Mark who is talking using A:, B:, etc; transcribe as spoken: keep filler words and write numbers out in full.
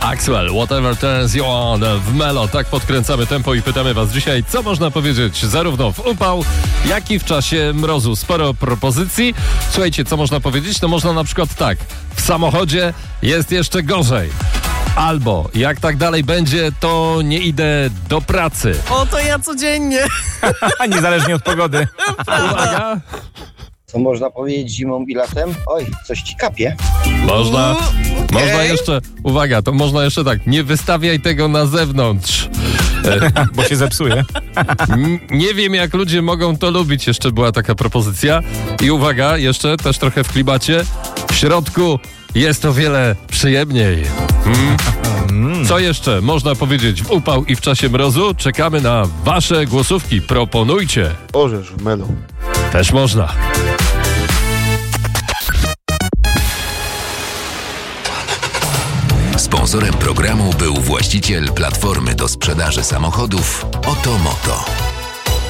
A: Axwell, Whatever Turns You On w Melo. Tak podkręcamy tempo i pytamy was dzisiaj, co można powiedzieć zarówno w upał, jak i w czasie mrozu. Sporo propozycji. Słuchajcie, co można powiedzieć? No można na przykład tak. W samochodzie jest jeszcze gorzej. Albo, jak tak dalej będzie, to nie idę do pracy.
B: O, to ja codziennie.
C: Niezależnie od pogody.
A: Uwaga.
D: Co można powiedzieć zimą i latem? Oj, coś ci kapie.
A: Można,
B: okay.
A: można jeszcze, uwaga, to można jeszcze tak, nie wystawiaj tego na zewnątrz.
C: Bo się zepsuje.
A: N- nie wiem, jak ludzie mogą to lubić, jeszcze była taka propozycja. I uwaga, jeszcze też trochę w klimacie. W środku jest o wiele przyjemniej. Hmm? Co jeszcze można powiedzieć w upał i w czasie mrozu? Czekamy na wasze głosówki. Proponujcie.
E: Orzesz w Melu.
A: Też można.
F: Sponsorem programu był właściciel platformy do sprzedaży samochodów Oto Moto.